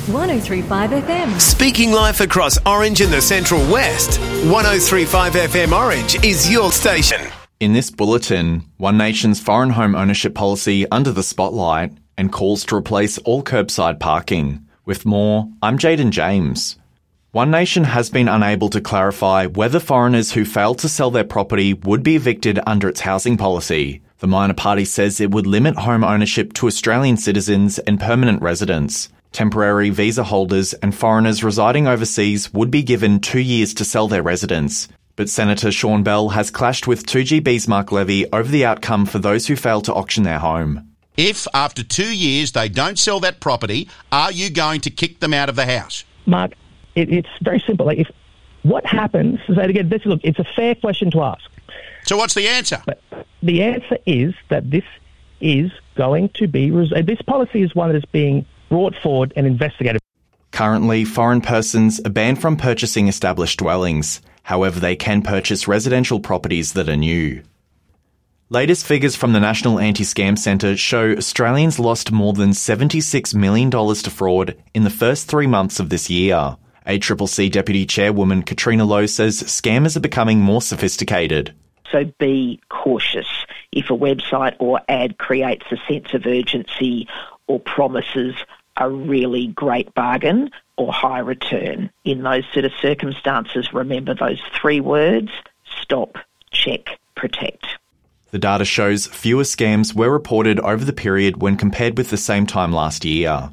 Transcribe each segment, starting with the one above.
103.5 FM. Speaking life across Orange and the Central West, 103.5 FM Orange is your station. In this bulletin, One Nation's foreign home ownership policy under the spotlight and calls to replace all curbside parking. With more, I'm Jaden James. One Nation has been unable to clarify whether foreigners who fail to sell their property would be evicted under its housing policy. The minor party says it would limit home ownership to Australian citizens and permanent residents. Temporary visa holders and foreigners residing overseas would be given 2 years to sell their residence. But Senator Sean Bell has clashed with 2GB's Mark Levy over the outcome for those who fail to auction their home. If after 2 years they don't sell that property, are you going to kick them out of the house? Mark, it's very simple. If what happens, it's a fair question to ask. So what's the answer? But the answer is that this is going to be, this policy is one that is being brought forward and investigated. Currently, foreign persons are banned from purchasing established dwellings. However, they can purchase residential properties that are new. Latest figures from the National Anti-Scam Centre show Australians lost more than $76 million to fraud in the first 3 months of this year. ACCC Deputy Chairwoman Katrina Lowe says scammers are becoming more sophisticated. So be cautious. If a website or ad creates a sense of urgency or promises a really great bargain or high return, in those sort of circumstances, remember those 3 words: stop, check, protect. The data shows fewer scams were reported over the period when compared with the same time last year.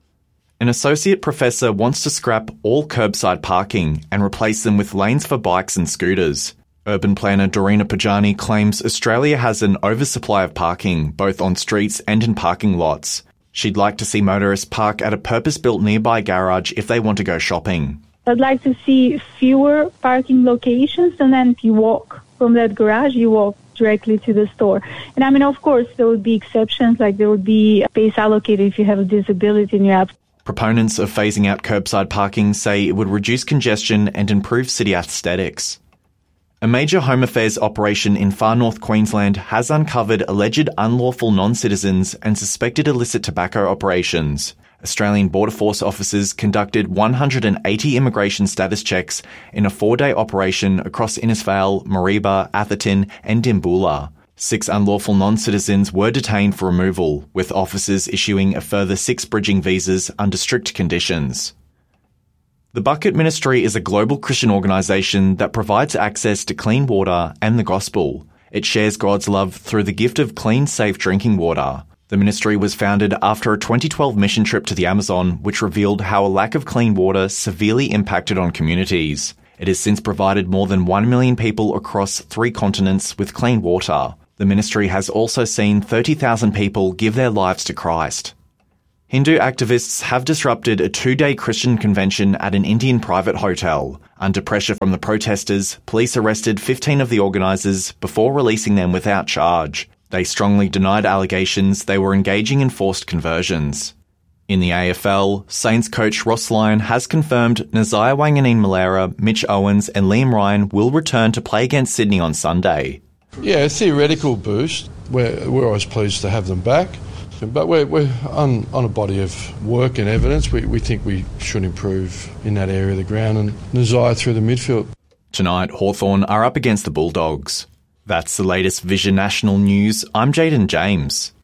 An associate professor wants to scrap all curbside parking and replace them with lanes for bikes and scooters. Urban planner Dorina Pajani claims Australia has an oversupply of parking, both on streets and in parking lots. She'd like to see motorists park at a purpose-built nearby garage if they want to go shopping. I'd like to see fewer parking locations, and then if you walk from that garage, you walk directly to the store. And I mean, of course, there would be exceptions, like there would be space allocated if you have a disability and you have. Proponents of phasing out curbside parking say it would reduce congestion and improve city aesthetics. A major Home Affairs operation in far north Queensland has uncovered alleged unlawful non-citizens and suspected illicit tobacco operations. Australian Border Force officers conducted 180 immigration status checks in a 4-day operation across Innisfail, Mareeba, Atherton and Dimboola. 6 unlawful non-citizens were detained for removal, with officers issuing a further 6 bridging visas under strict conditions. The Bucket Ministry is a global Christian organisation that provides access to clean water and the gospel. It shares God's love through the gift of clean, safe drinking water. The ministry was founded after a 2012 mission trip to the Amazon, which revealed how a lack of clean water severely impacted on communities. It has since provided more than 1 million people across 3 continents with clean water. The ministry has also seen 30,000 people give their lives to Christ. Hindu activists have disrupted a 2-day Christian convention at an Indian private hotel. Under pressure from the protesters, police arrested 15 of the organisers before releasing them without charge. They strongly denied allegations they were engaging in forced conversions. In the AFL, Saints coach Ross Lyon has confirmed Nazaya Wanganeen-Malera, Mitch Owens and Liam Ryan will return to play against Sydney on Sunday. Yeah, a theoretical boost. We're always pleased to have them back. But we're on a body of work and evidence. We think we should improve in that area of the ground and Nazaya through the midfield. Tonight, Hawthorn are up against the Bulldogs. That's the latest Vision National News. I'm Jaden James.